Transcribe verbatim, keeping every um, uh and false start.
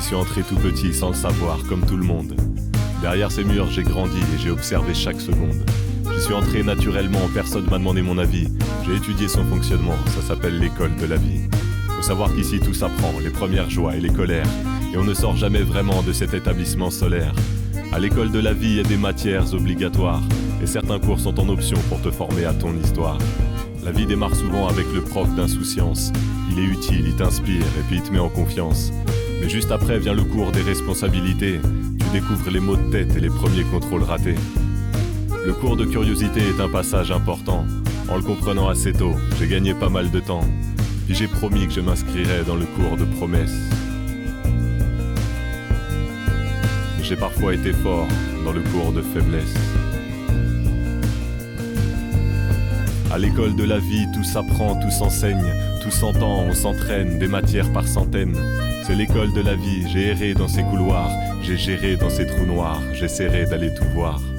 suis entré tout petit sans le savoir, comme tout le monde. Derrière ces murs, j'ai grandi et j'ai observé chaque seconde. J'y suis entré naturellement, personne m'a demandé mon avis. J'ai étudié son fonctionnement, ça s'appelle l'école de la vie. Faut savoir qu'ici tout s'apprend, les premières joies et les colères. Et on ne sort jamais vraiment de cet établissement solaire. À l'école de la vie, il y a des matières obligatoires. Et certains cours sont en option pour te former à ton histoire. La vie démarre souvent avec le prof d'insouciance. Il est utile, il t'inspire et puis il te met en confiance. Mais juste après vient le cours des responsabilités. Tu découvres les maux de tête et les premiers contrôles ratés. Le cours de curiosité est un passage important. En le comprenant assez tôt, j'ai gagné pas mal de temps. Puis j'ai promis que je m'inscrirais dans le cours de promesses. J'ai parfois été fort dans le cours de faiblesse. À l'école de la vie, tout s'apprend, tout s'enseigne, tout s'entend, on s'entraîne, des matières par centaines. C'est l'école de la vie, j'ai erré dans ces couloirs, j'ai géré dans ces trous noirs, j'essaierai d'aller tout voir.